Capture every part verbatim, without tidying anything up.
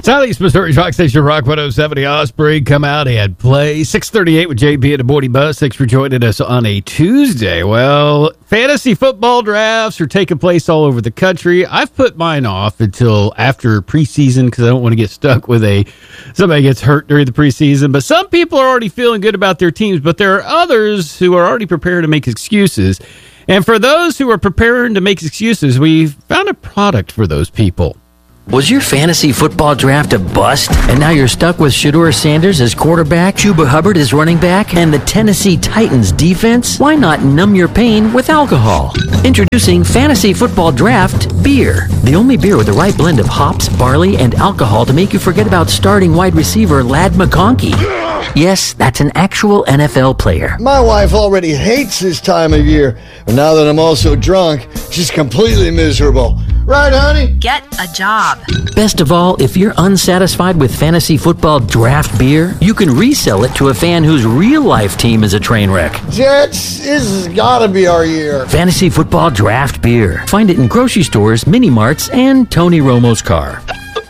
Southeast Missouri's Rock Station, Rock one oh seven. Osprey come out and play. six thirty-eight with J P and the Morning Buzz. Thanks for joining us on a Tuesday. Well, fantasy football drafts are taking place all over the country. I've put mine off until after preseason because I don't want to get stuck with a somebody gets hurt during the preseason. But some people are already feeling good about their teams, but there are others who are already prepared to make excuses. And for those who are preparing to make excuses, we've found a product for those people. Was your fantasy football draft a bust? And now you're stuck with Shedeur Sanders as quarterback, Chuba Hubbard as running back, and the Tennessee Titans defense? Why not numb your pain with alcohol? Introducing Fantasy Football Draft Beer. The only beer with the right blend of hops, barley, and alcohol to make you forget about starting wide receiver Ladd McConkey. Yes, that's an actual N F L player. My wife already hates this time of year, but now that I'm also drunk, she's completely miserable. Right, honey? Get a job. Best of all, if you're unsatisfied with fantasy football draft beer, you can resell it to a fan whose real-life team is a train wreck. Jets, this has got to be our year. Fantasy football draft beer. Find it in grocery stores, mini-marts, and Tony Romo's car.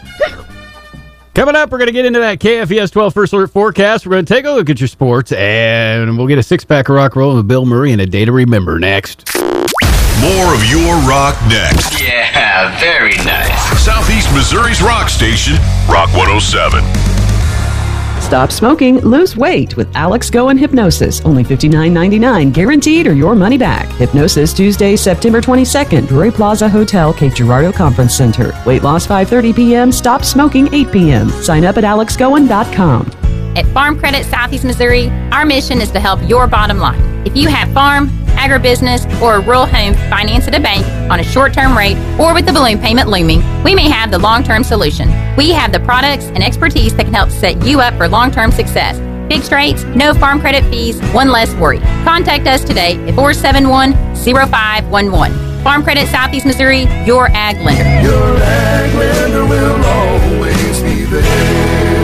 Coming up, we're going to get into that K F E S twelve First Alert forecast. We're going to take a look at your sports, and we'll get a six-pack of rock roll with Bill Murray and a day to remember next. More of your rock next. Yeah, very nice. Southeast Missouri's rock station, Rock one oh seven. Stop smoking, lose weight with Alex Go and Hypnosis. Only fifty-nine ninety-nine, guaranteed or your money back. Hypnosis Tuesday, September twenty-second, Drury Plaza Hotel, Cape Girardeau Conference Center. Weight loss five thirty p.m., stop smoking eight p.m. Sign up at alex goen dot com. At Farm Credit Southeast Missouri, our mission is to help your bottom line. If you have farm, agribusiness, or a rural home financed at a bank on a short-term rate or with the balloon payment looming, we may have the long-term solution. We have the products and expertise that can help set you up for long-term success. Fixed rates, no farm credit fees, one less worry. Contact us today at four seven one, zero five one one. Farm Credit Southeast Missouri, your ag lender. Your ag lender will always be there.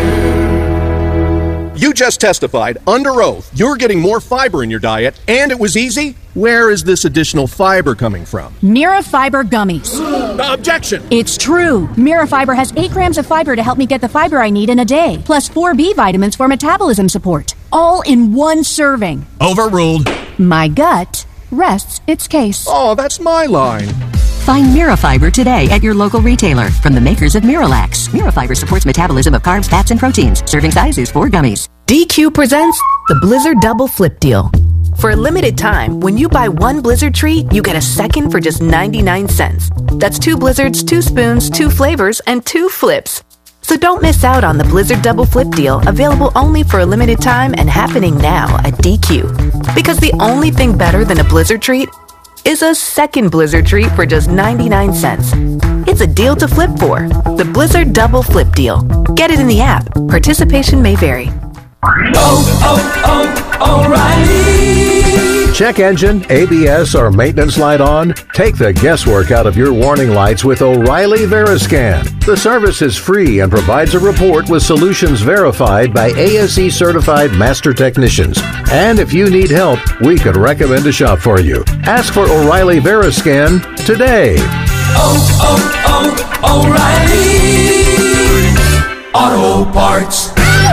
You just testified under oath you're getting more fiber in your diet, and it was easy? Where is this additional fiber coming from? Mirafiber gummies. Objection! It's true. Mirafiber has eight grams of fiber to help me get the fiber I need in a day, plus four B vitamins for metabolism support. All in one serving. Overruled. My gut rests its case. Oh, that's my line. Find Mirafiber today at your local retailer from the makers of Miralax. Mirafiber supports metabolism of carbs, fats, and proteins. Serving size is four gummies. D Q presents the Blizzard Double Flip Deal. For a limited time, when you buy one Blizzard treat, you get a second for just ninety-nine cents. That's two Blizzards, two spoons, two flavors, and two flips. So don't miss out on the Blizzard Double Flip Deal, available only for a limited time and happening now at D Q. Because the only thing better than a Blizzard treat is a second Blizzard treat for just ninety-nine cents. It's a deal to flip for. The Blizzard Double Flip Deal. Get it in the app. Participation may vary. Oh, oh, oh, O'Reilly. Check engine, A B S, or maintenance light on? Take the guesswork out of your warning lights with O'Reilly Veriscan. The service is free and provides a report with solutions verified by A S E certified master technicians. And if you need help, we could recommend a shop for you. Ask for O'Reilly Veriscan today. Oh, oh, oh, O'Reilly Auto Parts.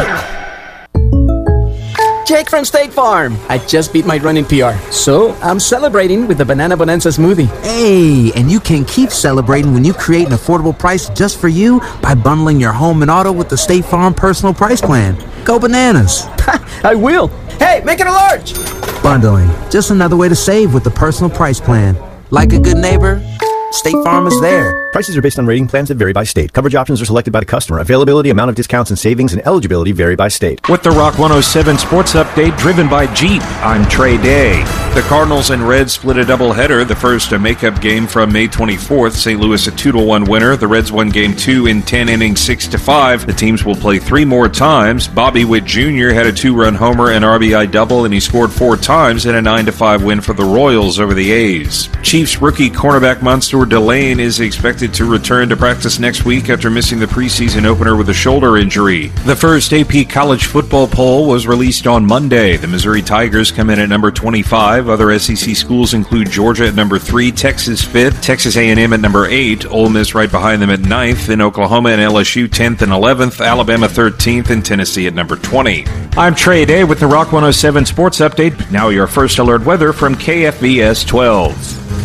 Jake from State Farm. I just beat my running P R, so I'm celebrating with the Banana Bonanza smoothie. Hey, and you can keep celebrating when you create an affordable price just for you by bundling your home and auto with the State Farm Personal Price Plan. Go bananas. I will. Hey, make it a large. Bundling, just another way to save with the Personal Price Plan. Like a good neighbor, State Farm is there. Prices are based on rating plans that vary by state. Coverage options are selected by the customer. Availability, amount of discounts and savings, and eligibility vary by state. With the Rock one oh seven Sports Update driven by Jeep, I'm Trey Day. The Cardinals and Reds split a doubleheader. The first a makeup game from May twenty-fourth. Saint Louis a two to one winner. The Reds won game two in ten innings, six to five. The teams will play three more times. Bobby Witt Junior had a two-run homer and R B I double, and he scored four times in a nine to five win for the Royals over the A's. Chiefs rookie cornerback Mansour Delane is expected expected to return to practice next week after missing the preseason opener with a shoulder injury. The first A P college football poll was released on Monday. The Missouri Tigers come in at number twenty-five. Other S E C schools include Georgia at number three, Texas fifth, Texas A and M at number eight, Ole Miss right behind them at ninth, then Oklahoma and L S U tenth and eleventh, Alabama thirteenth, and Tennessee at number twenty. I'm Trey Day with the Rock one oh seven Sports Update. Now your first alert weather from K F B S twelve.